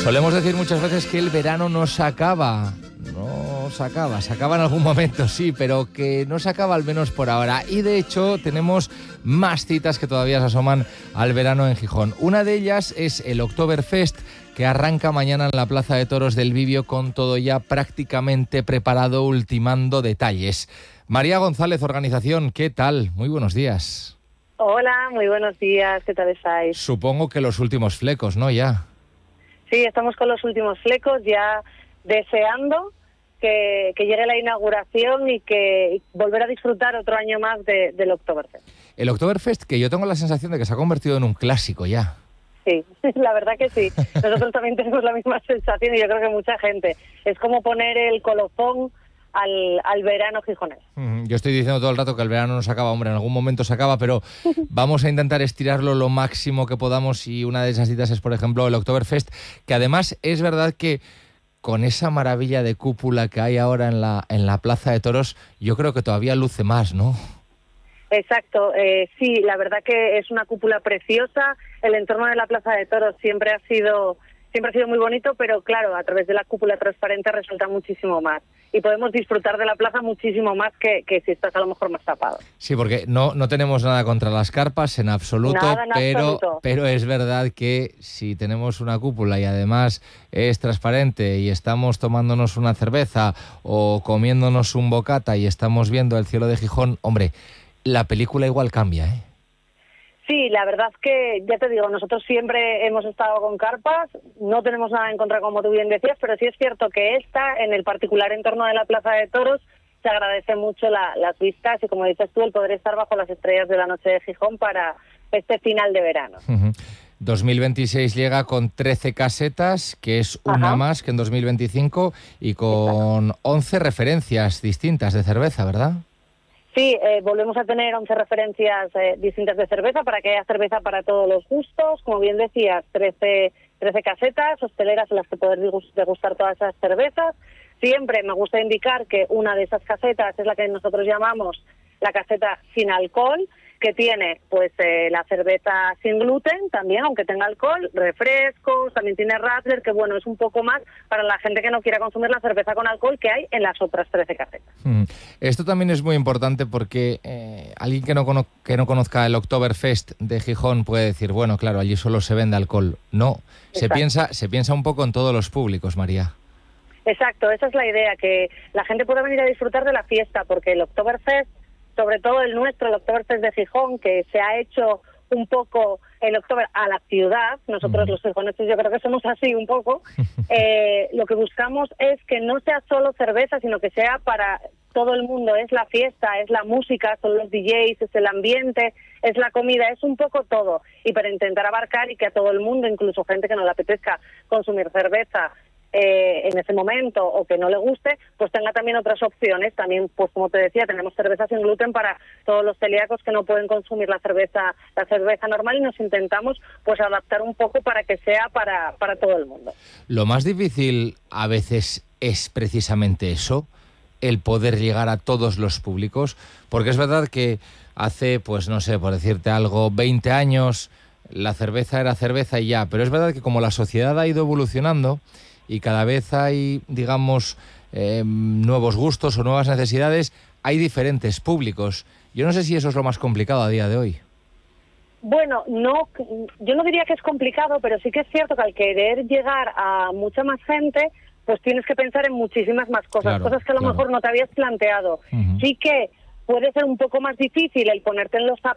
Solemos decir muchas veces que el verano no se acaba. Se acaba en algún momento, sí, pero que no se acaba al menos por ahora. Y de hecho tenemos más citas que todavía se asoman al verano en Gijón. Una de ellas es el Oktoberfest, que arranca mañana en la Plaza de Toros del Bibio con todo ya prácticamente preparado, ultimando detalles. María González, organización, ¿qué tal? Muy buenos días. Hola, muy buenos días, ¿qué tal estáis? Supongo que los últimos flecos, ¿no? Ya. Sí, estamos con los últimos flecos, ya deseando que llegue la inauguración y que volver a disfrutar otro año más del Oktoberfest. El Oktoberfest, que yo tengo la sensación de que se ha convertido en un clásico ya. Sí, la verdad que sí. Nosotros también tenemos la misma sensación y yo creo que mucha gente. Es como poner el colofón al verano gijonés. Yo estoy diciendo todo el rato que el verano no se acaba, hombre, en algún momento se acaba, pero vamos a intentar estirarlo lo máximo que podamos y una de esas citas es, por ejemplo, el Oktoberfest, que además es verdad que con esa maravilla de cúpula que hay ahora en la Plaza de Toros, yo creo que todavía luce más, ¿no? Exacto, sí, la verdad que es una cúpula preciosa. El entorno de la Plaza de Toros siempre ha sido muy bonito, pero claro, a través de la cúpula transparente resalta muchísimo más. Y podemos disfrutar de la plaza muchísimo más que si estás a lo mejor más tapado. Sí, porque no tenemos nada contra las carpas en absoluto, Nada en absoluto. Pero es verdad que si tenemos una cúpula y además es transparente y estamos tomándonos una cerveza o comiéndonos un bocata y estamos viendo el cielo de Gijón, hombre, la película igual cambia, ¿eh? Sí, la verdad es que, ya te digo, nosotros siempre hemos estado con carpas, no tenemos nada en contra, como tú bien decías, pero sí es cierto que en el particular entorno de la Plaza de Toros, se agradece mucho las vistas y, como dices tú, el poder estar bajo las estrellas de la noche de Gijón para este final de verano. 2026 llega con 13 casetas, que es una más que en 2025, y con 11 referencias distintas de cerveza, ¿verdad? Sí, volvemos a tener 11 referencias distintas de cerveza para que haya cerveza para todos los gustos. Como bien decías, 13 casetas hosteleras en las que poder degustar todas esas cervezas. Siempre me gusta indicar que una de esas casetas es la que nosotros llamamos la caseta sin alcohol, que tiene pues la cerveza sin gluten también, aunque tenga alcohol, refrescos, también tiene radler, que bueno, es un poco más para la gente que no quiera consumir la cerveza con alcohol que hay en las otras 13 casetas. Esto también es muy importante porque alguien que no conozca el Oktoberfest de Gijón puede decir, bueno, claro, allí solo se vende alcohol. No, se piensa un poco en todos los públicos, María. Exacto, esa es la idea, que la gente pueda venir a disfrutar de la fiesta, porque el Oktoberfest, sobre todo el nuestro, el Oktoberfest de Gijón, que se ha hecho un poco el Oktober a la ciudad, nosotros los gijoneses yo creo que somos así un poco, lo que buscamos es que no sea solo cerveza, sino que sea para todo el mundo, es la fiesta, es la música, son los DJs, es el ambiente, es la comida, es un poco todo, y para intentar abarcar y que a todo el mundo, incluso gente que no le apetezca consumir cerveza, en ese momento o que no le guste, pues tenga también otras opciones. También, pues como te decía, tenemos cerveza sin gluten para todos los celíacos que no pueden consumir la cerveza normal, y nos intentamos pues adaptar un poco para que sea para todo el mundo. Lo más difícil a veces es precisamente eso, el poder llegar a todos los públicos, porque es verdad que hace, pues no sé, por decirte algo, 20 años la cerveza era cerveza y ya, pero es verdad que como la sociedad ha ido evolucionando y cada vez hay, digamos, nuevos gustos o nuevas necesidades, hay diferentes públicos. Yo no sé si eso es lo más complicado a día de hoy. Bueno, no, yo no diría que es complicado, pero sí que es cierto que al querer llegar a mucha más gente, pues tienes que pensar en muchísimas más cosas, cosas que a lo mejor no te habías planteado. Sí que puede ser un poco más difícil el ponerte en los zapatos